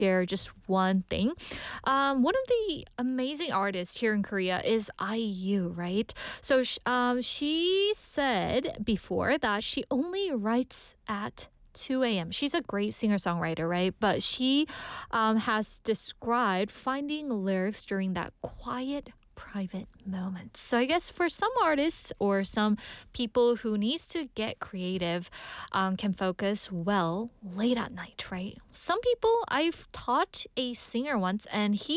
share just one thing. One of the amazing artists here in Korea is IU, right? So she said before that she only writes at 2 a.m. She's a great singer-songwriter, right? But she has described finding lyrics during that quiet, private moments. So I guess for some artists or some people who needs to get creative can focus well late at night, right? Some people, I've taught a singer once and he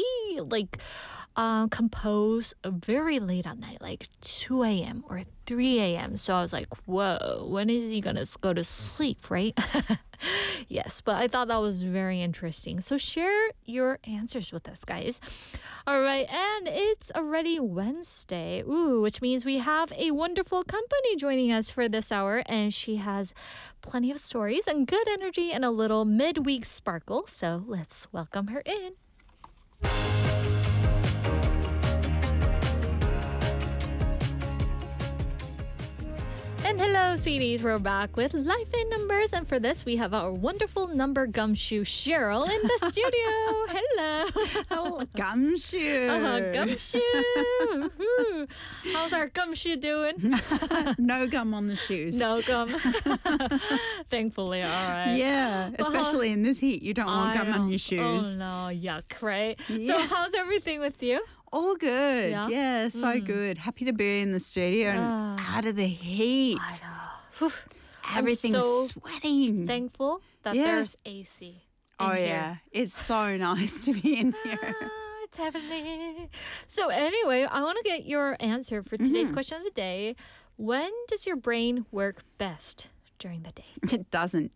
composed very late at night, like 2 a.m. or 3 a.m. So I was like, whoa, when is he gonna go to sleep, right? Yes, but I thought that was very interesting. So share your answers with us, guys. All right, and it's already Wednesday, which means we have a wonderful company joining us for this hour, and she has plenty of stories and good energy and a little midweek sparkle. So let's welcome her in. And hello, sweeties. We're back with Life in Numbers. And for this, we have our wonderful number gumshoe, Cheryl, in the studio. Hello. Oh, gumshoe. Gumshoe. Woohoo. How's our gumshoe doing? No gum on the shoes. No gum. Thankfully, all right. Yeah, especially in this heat. You don't want gum on your shoes. Oh, no. Yuck, right? Yeah. So how's everything with you? All good. Yeah? Yeah, so good. Happy to be in the studio and out of the heat. I know. Whew. Everything's I'm so sweating. thankful that Yeah. there's AC in Oh, here. yeah. It's so nice to be in here. It's heavenly. So anyway, I want to get your answer for today's question of the day. When does your brain work best during the day? It doesn't.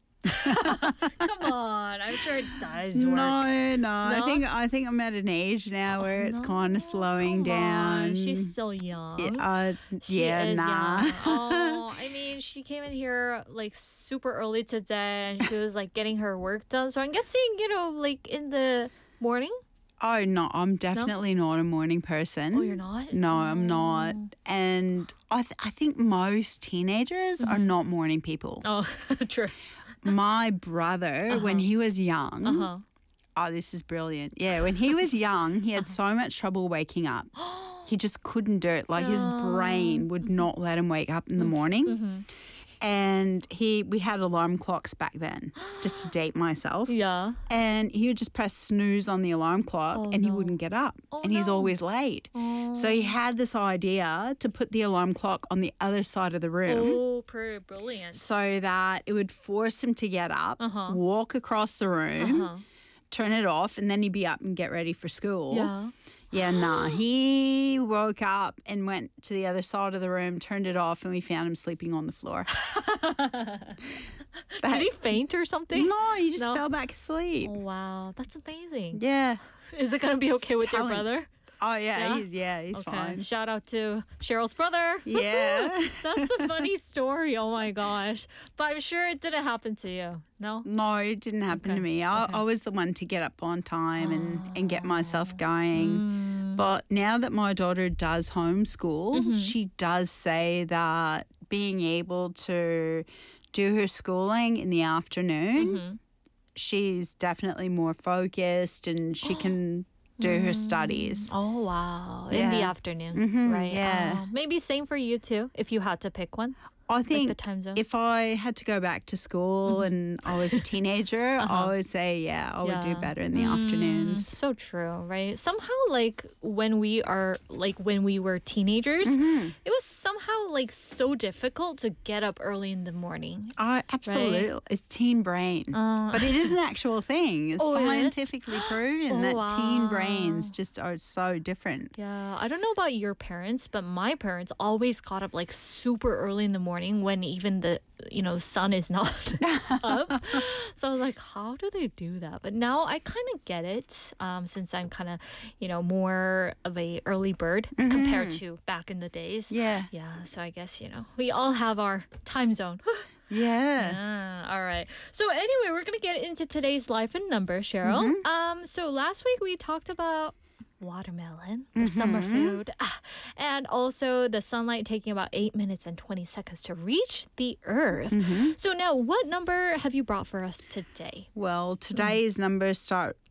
Come on, I'm sure it does work. No. I think I'm at an age now where it's kind of slowing Come on, down. she's still young. She Yeah, is nah. young. Oh, I mean, she came in here like super early today and she was like getting her work done. So I'm guessing, like in the morning? Oh, no, I'm definitely not a morning person. Oh, you're not? No, I'm not. And I think most teenagers are not morning people. Oh, true. My brother, when he was young, oh, this is brilliant. Yeah, when he was young, he had so much trouble waking up. He just couldn't do it. Like his brain would not let him wake up in the morning. And we had alarm clocks back then, just to date myself. Yeah. And he would just press snooze on the alarm clock and he wouldn't get up. And he's always late. So he had this idea to put the alarm clock on the other side of the room. Oh, pretty brilliant. So that it would force him to get up, walk across the room, turn it off, and then he'd be up and get ready for school. Yeah. Yeah, nah. He woke up and went to the other side of the room, turned it off, and we found him sleeping on the floor. Did he faint or something? No, he just No? fell back asleep. Oh, wow. That's amazing. Yeah. Is it going to be okay with your talent. brother? Oh, yeah. Yeah? He's Okay. fine. Shout out to Cheryl's brother. Yeah. That's a funny story. Oh, my gosh. But I'm sure it didn't happen to you. No? No, it didn't happen to me. I was the one to get up on time and get myself going. But now that my daughter does homeschool, she does say that being able to do her schooling in the afternoon, she's definitely more focused and she can do her studies. Oh, wow. In the Yeah. afternoon, right? yeah. Oh, maybe same for you, too, if you had to pick one. I think the time zone? if I had to go back to school and I was a teenager, I would say, I would do Yeah. better in the afternoons. So true, right? Somehow, when we were teenagers, Mm-hmm. it was somehow so difficult to get up early in the morning. Absolutely. It's teen brain. But it is an actual thing. It's Oh, it is? scientifically proven that teen brains just are so different. Yeah, I don't know about your parents, but my parents always got up super early in the morning when even the sun is not up. So I was like, how do they do that? But now I kind of get it, since I'm kind of more of a early bird compared to back in the days. Yeah. Yeah, so I guess we all have our time zone. Yeah. All right. So anyway, we're gonna get into today's life and number, Cheryl. So last week we talked about watermelon, the summer food, and also the sunlight taking about 8 minutes and 20 seconds to reach the earth. So now, what number have you brought for us today? Well, today's numbers start